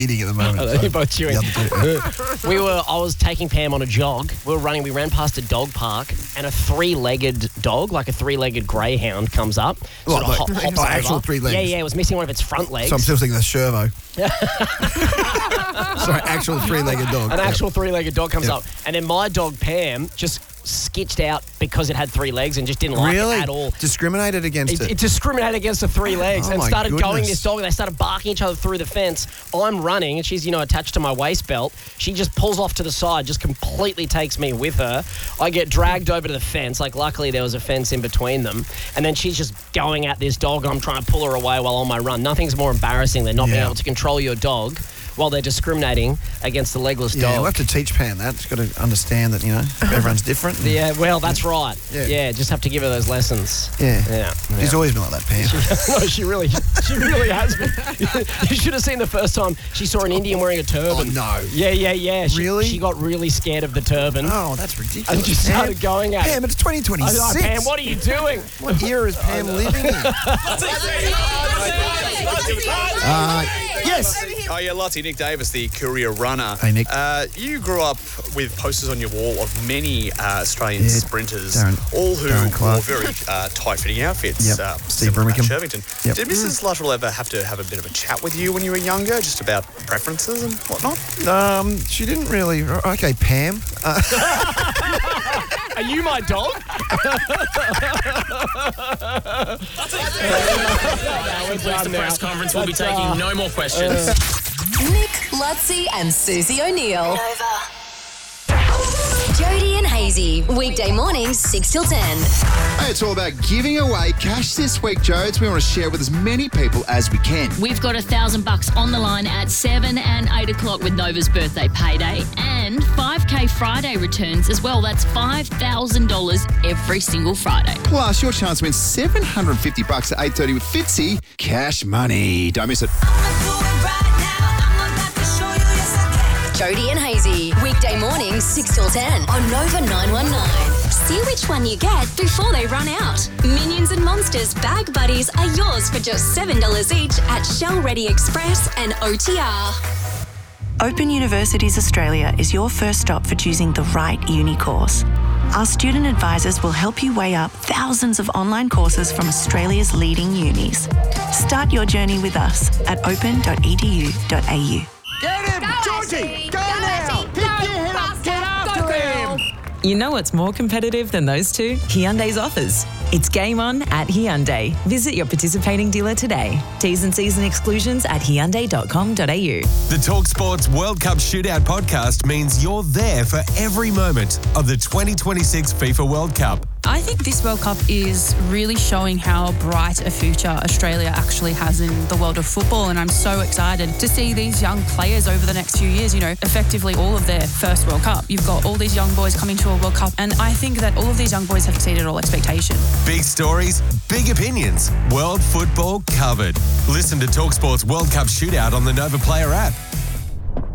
eating at the moment. You're both chewing. The I was taking Pam on a jog. We ran past a dog park, and a three-legged dog, like a three-legged greyhound, comes up. Hops actual over. 3 legs? Yeah, it was missing one of its front legs. So I'm still thinking the Shervo. Sorry, actual 3-legged dog. An actual 3-legged dog comes up, and then my dog Pam just skitched out because it had 3 legs and just didn't like it at all. Discriminated against it? It discriminated against the 3 legs and started going this dog. They started barking each other through the fence. I'm running and she's, attached to my waist belt. She just pulls off to the side, just completely takes me with her. I get dragged over to the fence. Luckily there was a fence in between them. And then she's just going at this dog. I'm trying to pull her away while on my run. Nothing's more embarrassing than not being able to control your dog while they're discriminating against the legless dog. Yeah, we'll have to teach Pam that. She's got to understand that, everyone's different. Yeah, well, that's right. Yeah, just have to give her those lessons. Yeah. She's always been like that, Pam. No, she really has been. You should have seen the first time she saw an Indian wearing a turban. Oh, no. Yeah. Really? She got really scared of the turban. Oh, that's ridiculous. And just started going at it. Pam, it's 2026. I was like, Pam, what are you doing? What era is Pam living in? Yes. Oh, yeah, Lottie, Nick Davis, the career runner. Hey, Nick. You grew up with posters on your wall of many Australian sprinters, all who wore very tight-fitting outfits. Yep. Steve Birmingham. Shirvington. Yep. Did Mrs. Luttrell ever have to have a bit of a chat with you when you were younger, just about preferences and whatnot? She didn't really. Okay, Pam. Are you my dog? The press conference will be taking no more questions. Nick, Lutzi and Susie O'Neill. Jody and Hazy, weekday mornings 6 till 10. Hey, it's all about giving away cash this week, Jodes. We want to share with as many people as we can. We've got $1,000 on the line at 7 and 8 o'clock with Nova's birthday payday, and 5K Friday returns as well. That's $5,000 every single Friday. Plus, your chance to win $750 at 8:30 with Fitzy. Cash money. Don't miss it. Jody and Hazy, weekday mornings 6 till 10 on Nova 919. See which one you get before they run out. Minions and Monsters Bag Buddies are yours for just $7 each at Shell Ready Express and OTR. Open Universities Australia is your first stop for choosing the right uni course. Our student advisors will help you weigh up thousands of online courses from Australia's leading unis. Start your journey with us at open.edu.au. Get him! Georgie! Go now! Pick your head up! Get after him! You know what's more competitive than those two? Hyundai's offers. It's game on at Hyundai. Visit your participating dealer today. T's and C's and exclusions at hyundai.com.au. The TalkSports World Cup Shootout podcast means you're there for every moment of the 2026 FIFA World Cup. I think this World Cup is really showing how bright a future Australia actually has in the world of football, and I'm so excited to see these young players over the next few years, effectively all of their first World Cup. You've got all these young boys coming to a World Cup, and I think that all of these young boys have exceeded all expectation. Big stories, big opinions, world football covered. Listen to TalkSports World Cup Shootout on the Nova Player app.